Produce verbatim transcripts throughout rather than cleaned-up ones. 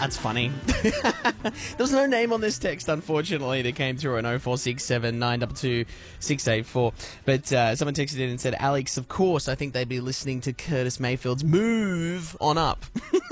That's funny. There was no name on this text, unfortunately, that came through on oh four six seven, nine two two, six eight four. But uh, someone texted in and said, Alex, of course, I think they'd be listening to Curtis Mayfield's Move On Up.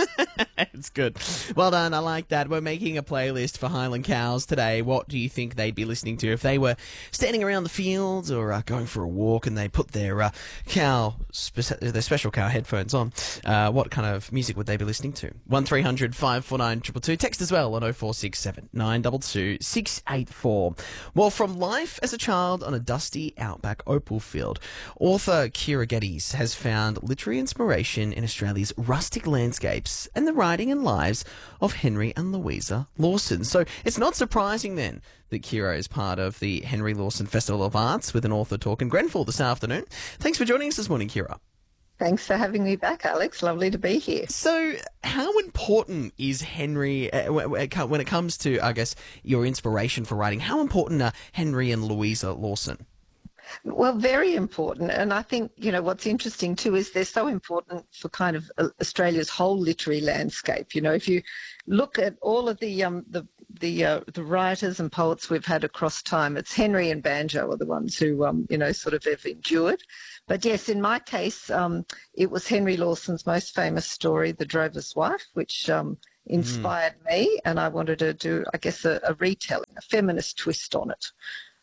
It's good. Well done. I like that. We're making a playlist for Highland Cows today. What do you think they'd be listening to if they were standing around the fields or uh, going for a walk and they put their uh, cow, spe- their special cow headphones on? Uh, what kind of music would they be listening to? one three hundred, five four nine, two two two. Text as well on oh four six seven, nine two two, six eight four. Well, from life as a child on a dusty outback opal field, author Kira Geddes has found literary inspiration in Australia's rustic landscapes and the writing and lives of Henry and Louisa Lawson. So it's not surprising then that Kira is part of the Henry Lawson Festival of Arts with an author talk in Grenfell this afternoon. Thanks for joining us this morning, Kira. Thanks for having me back, Alex. Lovely to be here. So how important is Henry, uh, when it comes to, I guess, your inspiration for writing, how important are Henry and Louisa Lawson? Well, very important. And I think, you know, what's interesting too is they're so important for kind of Australia's whole literary landscape. You know, if you look at all of the um, the the, uh, the writers and poets we've had across time, it's Henry and Banjo are the ones who, um, you know, sort of have endured. But yes, in my case, um, it was Henry Lawson's most famous story, The Drover's Wife, which um, inspired mm. me. And I wanted to do, I guess, a, a retelling, a feminist twist on it.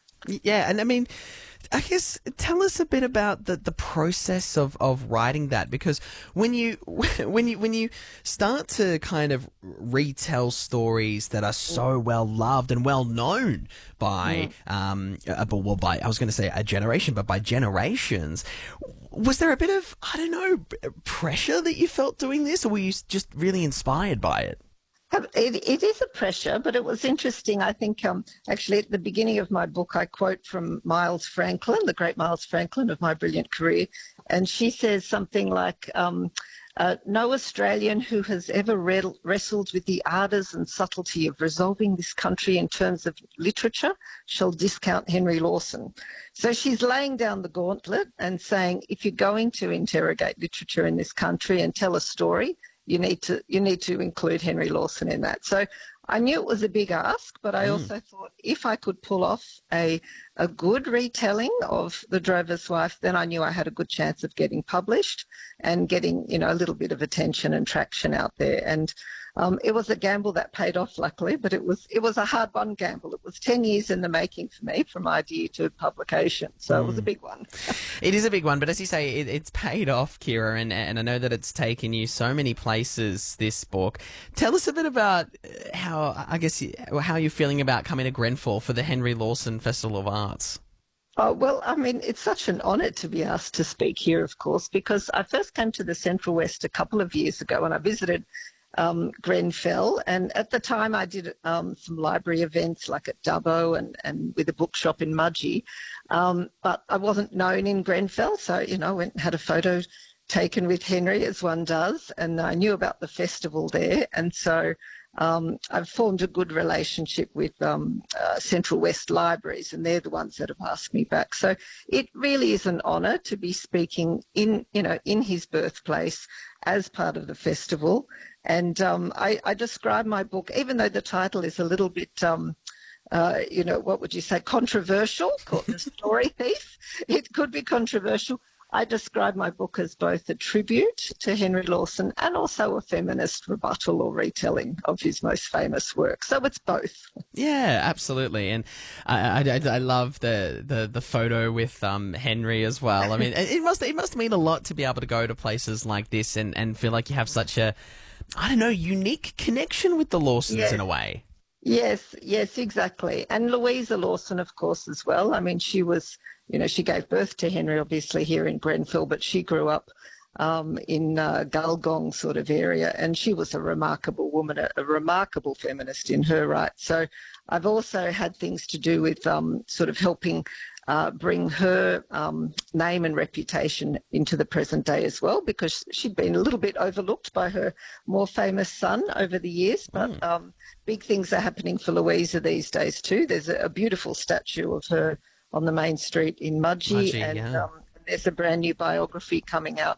Yeah, and I mean, I guess tell us a bit about the, the process of, of writing that, because when you when you when you start to kind of retell stories that are so well loved and well known by mm. um uh, well by I was going to say a generation, but by generations, was there a bit of, I don't know, pressure that you felt doing this, or were you just really inspired by it? It, it is a pressure, but it was interesting. I think um, actually at the beginning of my book, I quote from Miles Franklin, the great Miles Franklin of My Brilliant Career, and she says something like, um, uh, no Australian who has ever read, wrestled with the ardours and subtlety of resolving this country in terms of literature shall discount Henry Lawson. So she's laying down the gauntlet and saying, if you're going to interrogate literature in this country and tell a story, You need to you need to include Henry Lawson in that. So I knew it was a big ask, but I mm. also thought if I could pull off a a good retelling of The Drover's Wife, then I knew I had a good chance of getting published and getting, you know, a little bit of attention and traction out there. And um, it was a gamble that paid off, luckily, but it was it was a hard-won gamble. It was ten years in the making for me, from idea to publication. So mm. it was a big one. It is a big one, but as you say, it, it's paid off, Kira, and, and I know that it's taken you so many places, this book. Tell us a bit about how, I guess, how you're feeling about coming to Grenfell for the Henry Lawson Festival of Arts. Oh, well, I mean, it's such an honour to be asked to speak here, of course, because I first came to the Central West a couple of years ago and I visited um, Grenfell. And at the time I did um, some library events like at Dubbo and, and with a bookshop in Mudgee. Um, but I wasn't known in Grenfell, so, you know, I went and had a photo taken with Henry, as one does, and I knew about the festival there. And so um, I've formed a good relationship with um, uh, Central West Libraries, and they're the ones that have asked me back. So it really is an honour to be speaking in, you know, in his birthplace as part of the festival. And um, I, I describe my book, even though the title is a little bit, um, uh, you know, what would you say, controversial, called The Story Thief. It could be controversial. I describe my book as both a tribute to Henry Lawson and also a feminist rebuttal or retelling of his most famous work. So it's both. Yeah, absolutely. And I, I, I love the, the, the photo with um, Henry as well. I mean, it must it must mean a lot to be able to go to places like this and, and feel like you have such a, I don't know, unique connection with the Lawsons yes. in a way. Yes, yes, exactly. And Louisa Lawson, of course, as well. I mean, she was, you know, she gave birth to Henry, obviously, here in Grenfell, but she grew up um, in uh, Gulgong sort of area, and she was a remarkable woman, a, a remarkable feminist in her right. So I've also had things to do with um, sort of helping uh, bring her um, name and reputation into the present day as well, because she'd been a little bit overlooked by her more famous son over the years. But mm. um, big things are happening for Louisa these days too. There's a, a beautiful statue of her on the main street in Mudgee, Mudgee and yeah. um, there's a brand new biography coming out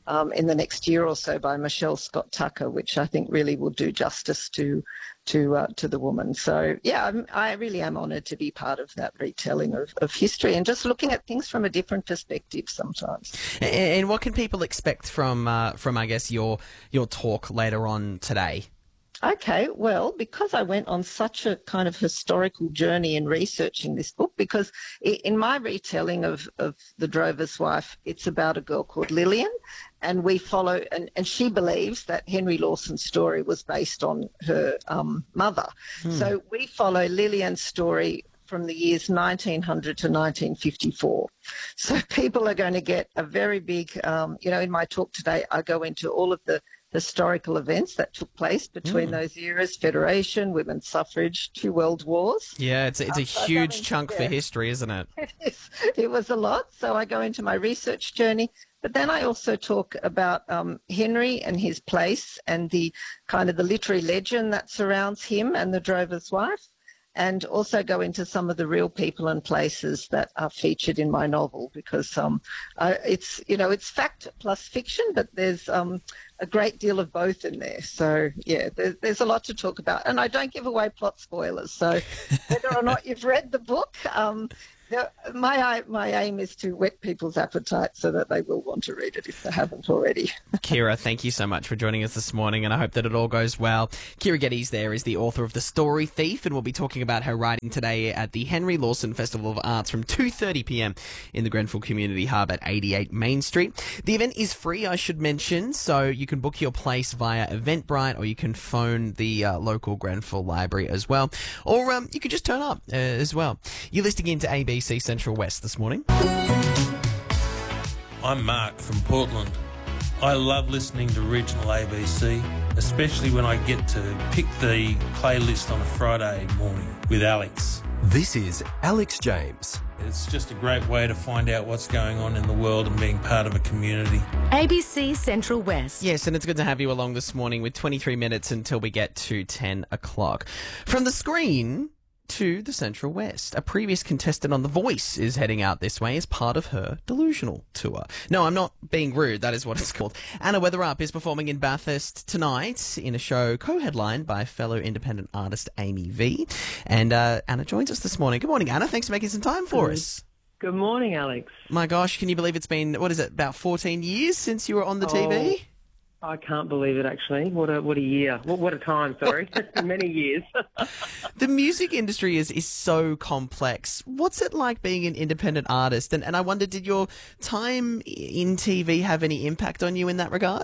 um, in the next year or so by Michelle Scott Tucker, which I think really will do justice to to uh, to the woman. So yeah, I'm, I really am honoured to be part of that retelling of, of history and just looking at things from a different perspective sometimes. And, and what can people expect from uh, from I guess your your talk later on today? Okay, well, because I went on such a kind of historical journey in researching this book, because in my retelling of, of The Drover's Wife, it's about a girl called Lillian, and we follow, and, and she believes that Henry Lawson's story was based on her um, mother. Hmm. So we follow Lillian's story from the years nineteen hundred to nineteen fifty-four. So people are going to get a very big, um, you know, in my talk today, I go into all of the historical events that took place between mm. those eras: Federation, women's suffrage, two world wars. Yeah, it's a, it's a um, huge so chunk yeah. for history, isn't it? It is. It was a lot. So I go into my research journey, but then I also talk about um, Henry and his place and the kind of the literary legend that surrounds him and the drover's wife, and also go into some of the real people and places that are featured in my novel, because um, uh, it's, you know, it's fact plus fiction, but there's um, a great deal of both in there. So, yeah, there's, there's a lot to talk about. And I don't give away plot spoilers. So whether or not you've read the book, um, the, my my aim is to whet people's appetite so that they will want to read it if they haven't already. Kira, thank you so much for joining us this morning, and I hope that it all goes well. Kira Geddes there is the author of The Story Thief, and we'll be talking about her writing today at the Henry Lawson Festival of Arts from two thirty p m in the Grenfell Community Hub at eighty-eight Main Street. The event is free, I should mention, so you can book your place via Eventbrite, or you can phone the uh, local Grenfell Library as well, or um, you could just turn up uh, as well. You're listening into A B C Central West this morning. I'm Mark from Portland. I love listening to regional A B C, especially when I get to pick the playlist on a Friday morning with Alex. This is Alex James. It's just a great way to find out what's going on in the world and being part of a community. A B C Central West. Yes, and it's good to have you along this morning with twenty-three minutes until we get to ten o'clock. From the screen to the Central West. A previous contestant on The Voice is heading out this way as part of her Delusional tour. No, I'm not being rude, that is what it's called. Anna Weatherup is performing in Bathurst tonight in a show co-headlined by fellow independent artist Amy V. And uh, Anna joins us this morning. Good morning, Anna. Thanks for making some time for us. Good morning, Alex. My gosh, can you believe it's been, what is it, about fourteen years since you were on the oh. T V? I can't believe it, actually. What a what a year. What, what a time, sorry. Many years. The music industry is, is so complex. What's it like being an independent artist? And, and I wonder, did your time in T V have any impact on you in that regard?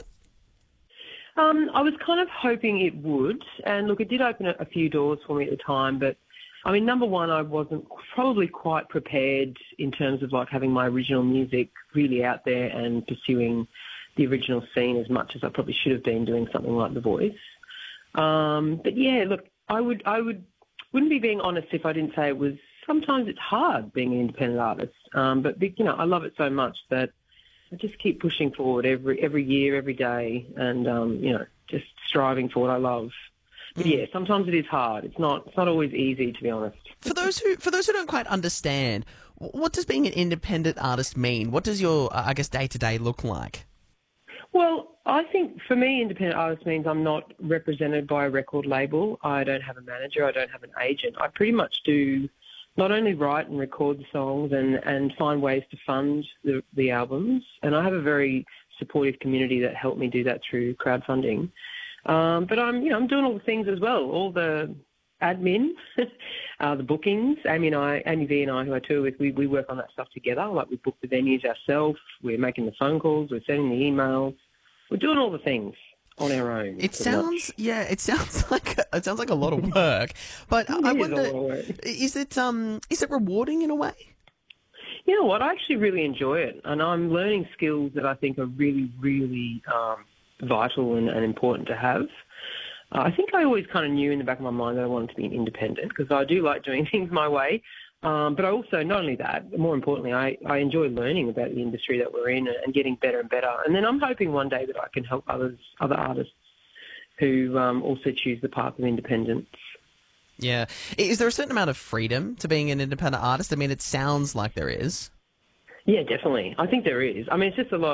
Um, I was kind of hoping it would. And, look, it did open a, a few doors for me at the time. But, I mean, number one, I wasn't probably quite prepared in terms of, like, having my original music really out there and pursuing the original scene as much as I probably should have been doing something like The Voice. Um, but yeah, look, I would, I would, wouldn't be being honest if I didn't say it was. Sometimes it's hard being an independent artist, um, but you know, I love it so much that I just keep pushing forward every every year, every day, and um, you know, just striving for what I love. But yeah, sometimes it is hard. It's not, it's not always easy, to be honest. For those who, for those who don't quite understand, what does being an independent artist mean? What does your, I guess, day to day look like? Well, I think for me, independent artist means I'm not represented by a record label. I don't have a manager. I don't have an agent. I pretty much do not only write and record the songs and, and find ways to fund the, the albums, and I have a very supportive community that help me do that through crowdfunding. Um, but I'm, you know, I'm doing all the things as well, all the admin, uh, the bookings. Amy and I, Amy V and I, who I tour with, we, we work on that stuff together. Like, we book the venues ourselves. We're making the phone calls. We're sending the emails. We're doing all the things on our own. It sounds, much. yeah, it sounds like a, it sounds like a lot of work. But I wonder, is it um, is it rewarding in a way? You know what? I actually really enjoy it, and I'm learning skills that I think are really, really um, vital and, and important to have. Uh, I think I always kind of knew in the back of my mind that I wanted to be an independent, because I do like doing things my way. Um, but I also, not only that, but more importantly, I, I enjoy learning about the industry that we're in and getting better and better. And then I'm hoping one day that I can help others, other artists who um, also choose the path of independence. Yeah. Is there a certain amount of freedom to being an independent artist? I mean, it sounds like there is. Yeah, definitely. I think there is. I mean, it's just a lot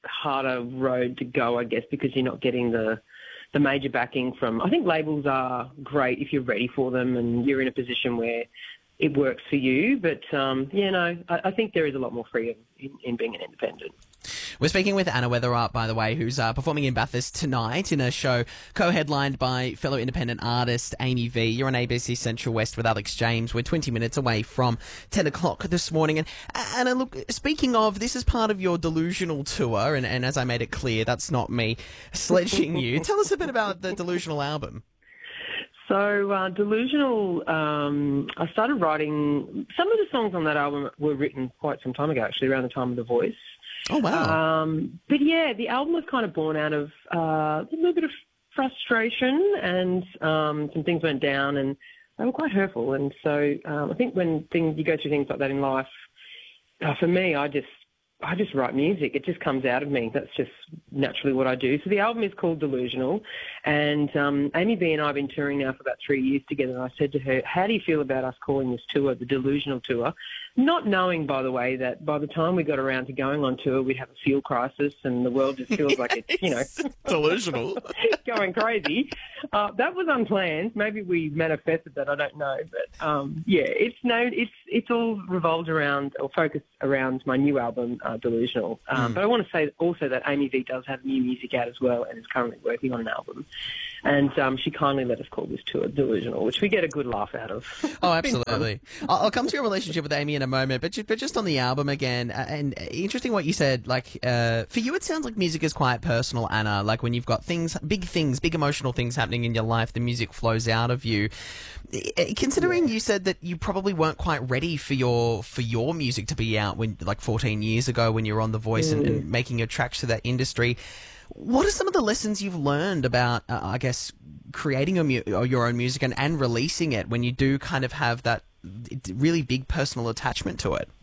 harder road to go, I guess, because you're not getting the the major backing from. I think labels are great if you're ready for them and you're in a position where it works for you. But um, yeah, no, I, I think there is a lot more freedom in, in being an independent. We're speaking with Anna Weatherup, by the way, who's uh, performing in Bathurst tonight in a show co-headlined by fellow independent artist Amy V. You're on A B C Central West with Alex James. We're twenty minutes away from ten o'clock this morning. And Anna, look, speaking of, this is part of your Delusional tour, and, and as I made it clear, that's not me sledging you. Tell us a bit about the Delusional album. So uh, Delusional, um, I started writing, some of the songs on that album were written quite some time ago, actually, around the time of The Voice. Oh, wow. Um, but yeah, the album was kind of born out of uh, a little bit of frustration, and um, some things went down and they were quite hurtful. And so um, I think when things you go through things like that in life, uh, for me, I just I just write music. It just comes out of me. That's just naturally what I do. So the album is called Delusional, and um, Amy B and I have been touring now for about three years together, and I said to her, how do you feel about us calling this tour the Delusional Tour? Not knowing, by the way, that by the time we got around to going on tour, we'd have a fuel crisis and the world just feels like it's, you know, delusional, going crazy. Uh, that was unplanned. Maybe we manifested that. I don't know. But, um, yeah, it's no, it's it's all revolved around or focused around my new album, uh, Delusional. Um, mm. But I want to say also that Amy V does have new music out as well and is currently working on an album. And um, she kindly let us call this tour Delusional, which we get a good laugh out of. Oh, absolutely. I'll come to your relationship with Amy in a moment, but just, but just on the album again, uh, and interesting what you said, like, uh, for you it sounds like music is quite personal, Anna, like when you've got things, big things, big emotional things happening in your life, the music flows out of you. Considering yeah. you said that you probably weren't quite ready for your for your music to be out when, like, fourteen years ago when you were on The Voice mm. and, and making your tracks to that industry, what are some of the lessons you've learned about, uh, I guess, creating your, mu- or your own music and, and releasing it when you do kind of have that really big personal attachment to it?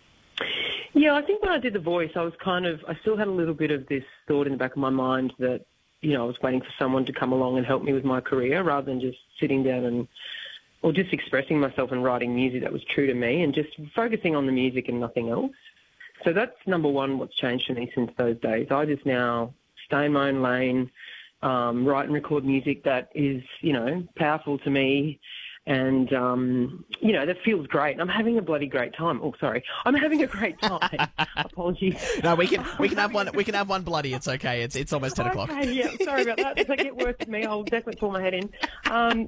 Yeah, I think when I did The Voice, I was kind of, I still had a little bit of this thought in the back of my mind that, you know, I was waiting for someone to come along and help me with my career rather than just sitting down and, or just expressing myself and writing music that was true to me and just focusing on the music and nothing else. So that's number one, what's changed for me since those days. I just now stay in my own lane, um, write and record music that is, you know, powerful to me and, um, you know, that feels great. I'm having a bloody great time. Oh, sorry. I'm having a great time. Apologies. No, we can we can have one we can have one bloody. It's okay. It's it's almost ten o'clock. Okay, yeah, sorry about that. If I get worse with me, I'll definitely pull my head in. Um,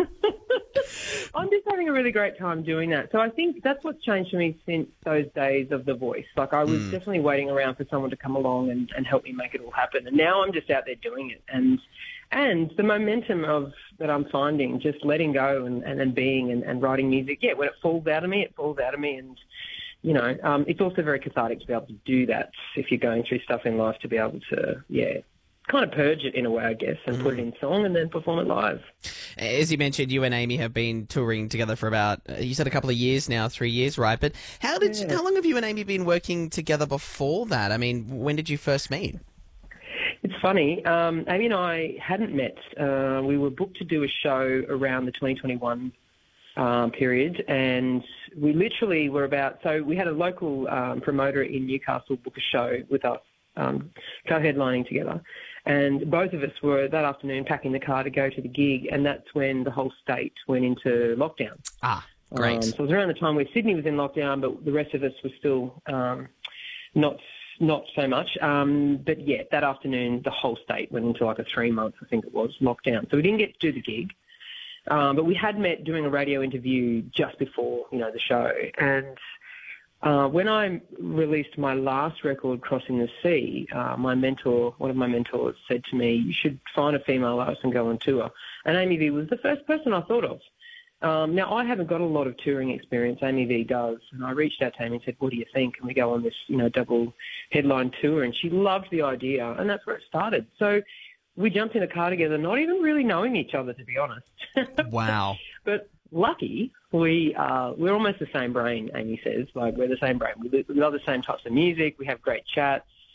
I'm just having a really great time doing that. So I think that's what's changed for me since those days of The Voice. Like I was mm. definitely waiting around for someone to come along and, and help me make it all happen. And now I'm just out there doing it. And and the momentum of that I'm finding, just letting go and, and, and being and, and writing music, yeah, when it falls out of me, it falls out of me. And, you know, um, it's also very cathartic to be able to do that if you're going through stuff in life, to be able to, yeah, kind of purge it in a way, I guess, and mm. put it in song and then perform it live. As you mentioned, you and Amy have been touring together for about, uh, you said a couple of years now, three years, right? But how did yeah. you, how long have you and Amy been working together before that? I mean, when did you first meet? It's funny. Um, Amy and I hadn't met. Uh, we were booked to do a show around the twenty twenty-one um, period, and we literally were about, so we had a local um, promoter in Newcastle book a show with us, um, co-headlining together. And both of us were that afternoon packing the car to go to the gig, and that's when the whole state went into lockdown. Ah, great. Um, so it was around the time where Sydney was in lockdown, but the rest of us were still um, not not so much. Um, but, yeah, that afternoon the whole state went into like a three-month, I think it was, lockdown. So we didn't get to do the gig. Um, but we had met doing a radio interview just before, you know, the show. And Uh, when I released my last record, Crossing the Sea, uh, my mentor, one of my mentors said to me, you should find a female artist and go on tour. And Amy V was the first person I thought of. Um, now, I haven't got a lot of touring experience. Amy V does. And I reached out to Amy and said, what do you think? Can we go on this, you know, double headline tour? And she loved the idea. And that's where it started. So we jumped in a car together, not even really knowing each other, to be honest. Wow. But lucky, we uh, we're almost the same brain, Amy says. Like, we're the same brain. We, we love the same types of music. We have great chats.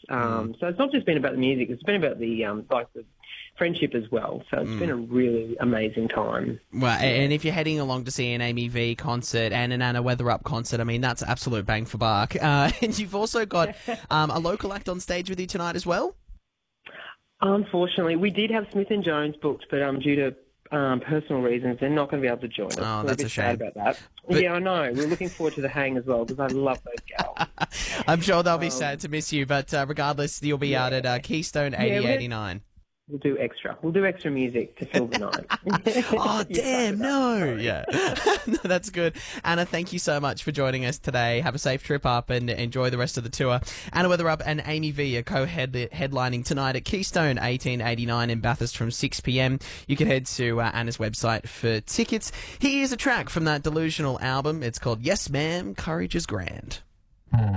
Um, So it's not just been about the music; it's been about the um, like the friendship as well. So it's been a really amazing time. Well, and if you're heading along to see an Amy V concert and an Anna Weatherup concert, I mean, that's absolute bang for buck. Uh, and you've also got um, a local act on stage with you tonight as well? Unfortunately, we did have Smith and Jones booked, but um, due to um, personal reasons, they're not going to be able to join us. Oh, We're that's a bit a shame. sad about that. But- Yeah, I know. We're looking forward to the hang as well because I love those gals. I'm sure they'll be sad to miss you, but uh, regardless, you'll be out at uh, Keystone eighty eighty-nine. We'll do extra. We'll do extra music to fill the night. Oh, You're damn, excited no. about it. Yeah. No, that's good. Anna, thank you so much for joining us today. Have a safe trip up and enjoy the rest of the tour. Anna Weatherup and Amy V are co-headlining tonight at Keystone eighteen eighty-nine in Bathurst from six p.m. You can head to uh, Anna's website for tickets. Here's a track from that Delusional album. It's called Yes Ma'am, Courage is Grand.